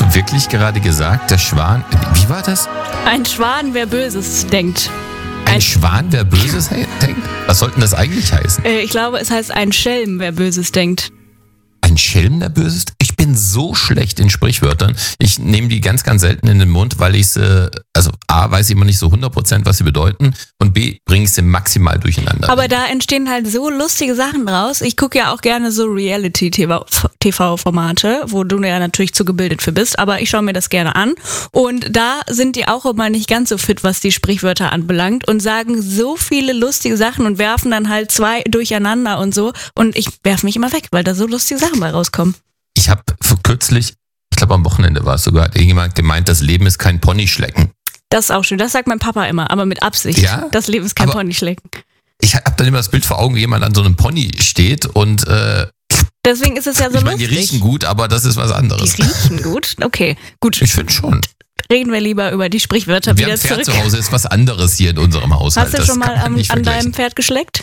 du wirklich gerade gesagt, der Schwan, wie war das? Ein Schwan, wer Böses denkt. Ein Schwan, wer Böses denkt? Was sollte denn das eigentlich heißen? Ich glaube, es heißt ein Schelm, wer Böses denkt. Ein Schelm, der Böses? Ich bin so schlecht in Sprichwörtern. Ich nehme die ganz, ganz selten in den Mund, weil ich sie, also A, weiß ich immer nicht so 100%, was sie bedeuten und B, bringe ich sie maximal durcheinander. Aber da entstehen halt so lustige Sachen draus. Ich gucke ja auch gerne so Reality-TV-Formate, wo du ja natürlich zu gebildet für bist, aber ich schaue mir das gerne an. Und da sind die auch immer nicht ganz so fit, was die Sprichwörter anbelangt und sagen so viele lustige Sachen und werfen dann halt zwei durcheinander und so. Und ich werfe mich immer weg, weil da so lustige Sachen bei rauskommen. Ich habe kürzlich, ich glaube am Wochenende war es sogar, hat irgendjemand gemeint, das Leben ist kein Ponyschlecken. Das ist auch schön. Das sagt mein Papa immer, aber mit Absicht. Ja? Das Leben ist kein Ponyschlecken. Ich habe dann immer das Bild vor Augen, wie jemand an so einem Pony steht und deswegen ist es ja so ich meine, lustig. die riechen gut, aber das ist was anderes. Die riechen gut? Okay, gut. Ich finde schon. Reden wir lieber über die Sprichwörter Wir wieder haben Pferd zurück. zu Hause, ist was anderes hier in unserem Haushalt. Hast du schon mal an deinem Pferd geschleckt?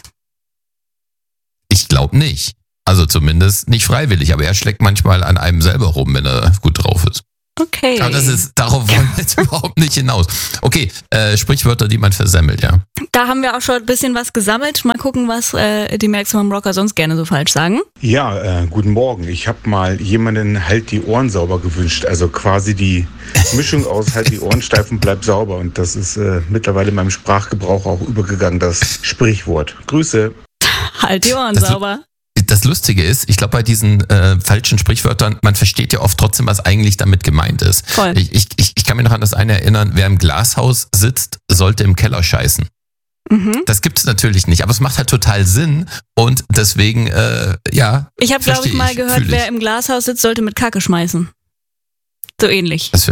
Ich glaube nicht. Also zumindest nicht freiwillig, aber er schlägt manchmal an einem selber rum, wenn er gut drauf ist. Okay. Aber darauf wollen wir jetzt überhaupt nicht hinaus. Okay, Sprichwörter, die man versemmelt, ja. Da haben wir auch schon ein bisschen was gesammelt. Mal gucken, was die Maximum Rocker sonst gerne so falsch sagen. Ja, guten Morgen. Ich habe mal jemanden halt die Ohren sauber gewünscht. Also quasi die Mischung aus halt die Ohren steif und bleib sauber. Und das ist mittlerweile in meinem Sprachgebrauch auch übergegangen, das Sprichwort. Grüße. Halt die Ohren sauber. Das Lustige ist, ich glaube bei diesen falschen Sprichwörtern, man versteht ja oft trotzdem, was eigentlich damit gemeint ist. Voll. Ich kann mich noch an das eine erinnern, wer im Glashaus sitzt, sollte im Keller scheißen. Mhm. Das gibt es natürlich nicht, aber es macht halt total Sinn und deswegen, ja. Ich habe, glaube ich, mal gehört, wer im Glashaus sitzt, sollte mit Kacke schmeißen. So ähnlich. Das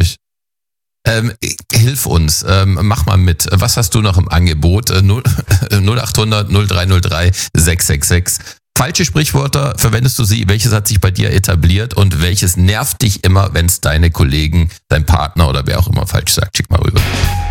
hilf uns, mach mal mit. Was hast du noch im Angebot? 0800 0303 666. Falsche Sprichwörter, verwendest du sie? Welches hat sich bei dir etabliert und welches nervt dich immer, wenn es deine Kollegen, dein Partner oder wer auch immer falsch sagt? Schick mal rüber.